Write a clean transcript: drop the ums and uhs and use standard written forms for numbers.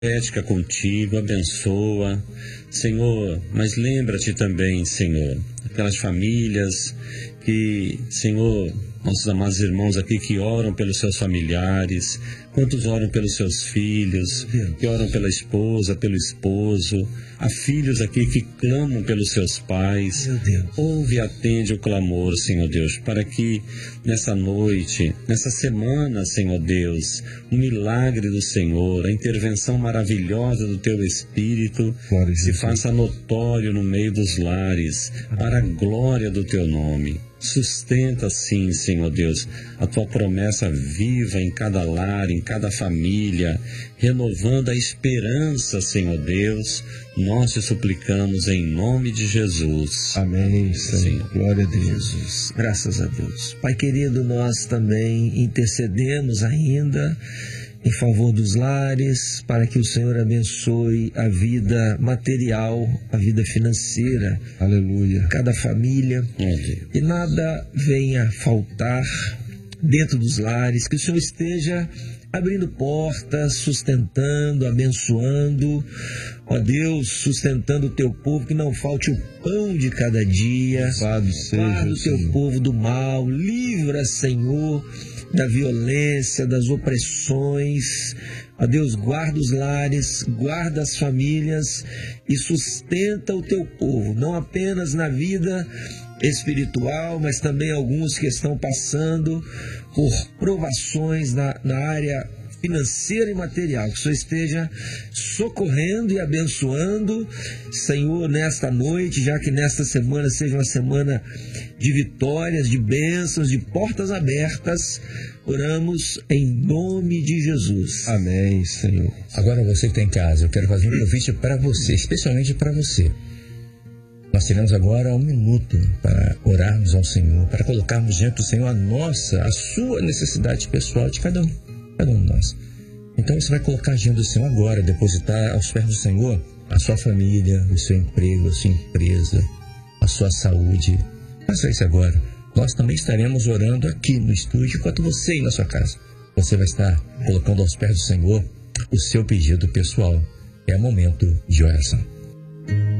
ética contigo, abençoa, Senhor, mas lembra-te também, Senhor, aquelas famílias que, Senhor, nossos amados irmãos aqui que oram pelos seus familiares, quantos oram pelos seus filhos, que oram pela esposa, pelo esposo, há filhos aqui que clamam pelos seus pais. Ouve e atende o clamor, Senhor Deus, para que nessa noite, nessa semana, Senhor Deus, o milagre do Senhor, a intervenção maravilhosa do Teu Espírito se faça notório no meio dos lares, para a glória do Teu nome. Sustenta, sim, Senhor Deus, a Tua promessa viva em cada lar, em cada família, renovando a esperança, Senhor Deus. Nós te suplicamos em nome de Jesus. Amém, Senhor. Glória a Deus. Jesus. Graças a Deus. Pai querido, nós também intercedemos ainda em favor dos lares, para que o Senhor abençoe a vida material, a vida financeira. Aleluia. Cada família. E nada venha faltar dentro dos lares, que o Senhor esteja abrindo portas, sustentando, abençoando, ó Deus, sustentando o teu povo, que não falte o pão de cada dia. Guarda o teu povo do mal, livra, Senhor, da violência, das opressões. Ó Deus, guarda os lares, guarda as famílias e sustenta o teu povo, não apenas na vida espiritual, mas também alguns que estão passando por provações na área financeira e material. Que o Senhor esteja socorrendo e abençoando, Senhor, nesta noite, já que nesta semana seja uma semana de vitórias, de bênçãos, de portas abertas. Oramos em nome de Jesus. Amém, Senhor. Agora você que está em casa, eu quero fazer um convite para você, especialmente para você. Nós teremos agora 1 minuto para orarmos ao Senhor, para colocarmos diante do Senhor a sua necessidade pessoal de cada um de nós. Então você vai colocar diante do Senhor agora, depositar aos pés do Senhor a sua família, o seu emprego, a sua empresa, a sua saúde. Faça isso agora. Nós também estaremos orando aqui no estúdio, enquanto você ir na sua casa. Você vai estar colocando aos pés do Senhor o seu pedido pessoal. É momento de oração.